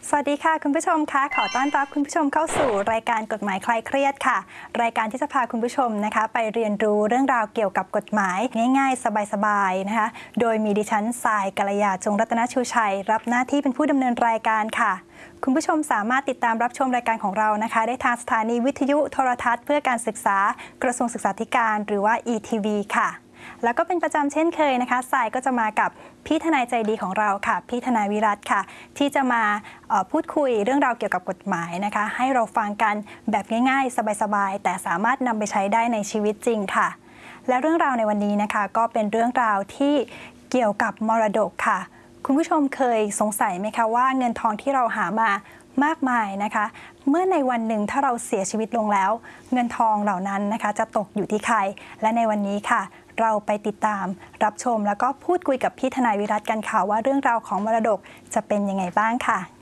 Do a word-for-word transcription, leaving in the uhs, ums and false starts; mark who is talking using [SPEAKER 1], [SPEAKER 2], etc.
[SPEAKER 1] สวัสดีค่ะคุณผู้ชมคะขอต้อนรับคุณผู้ชมเข้าสู่รายการกฎหมายคลายเครียดค่ะรายการที่จะพาคุณผู้ชมนะคะไปเรียนรู้เรื่องราวเกี่ยวกับกฎหมายง่ายๆสบายๆนะคะโดยมีดิฉันทรายกัลยาจงรัตนชูชัยรับหน้าที่เป็นผู้ดำเนินรายการค่ะคุณผู้ชมสามารถติดตามรับชมรายการของเรานะคะได้ทางสถานีวิทยุโทรทัศน์เพื่อการศึกษากระทรวงศึกษาธิการหรือว่า อี ที วี ค่ะแล้วก็เป็นประจำเช่นเคยนะคะสายก็จะมากับพี่ทนายใจดีของเราค่ะพี่ทนายวิรัตค่ะที่จะมาพูดคุยเรื่องราวเกี่ยวกับกฎหมายนะคะให้เราฟังกันแบบง่ายๆสบายๆแต่สามารถนำไปใช้ได้ในชีวิตจริงค่ะและเรื่องราวในวันนี้นะคะก็เป็นเรื่องราวที่เกี่ยวกับมรดกค่ะคุณผู้ชมเคยสงสัยไหมคะว่าเงินทองที่เราหามามากมายนะคะเมื่อในวันหนึ่งถ้าเราเสียชีวิตลงแล้วเงินทองเหล่านั้นนะคะจะตกอยู่ที่ใครและในวันนี้ค่ะเราไปติดตามรับชมแล้วก็พูดคุยกับพี่ทนายวิรัตกันค่ะว่าเรื่องราวของมรดกจะเป็นยังไงบ้างค่ะ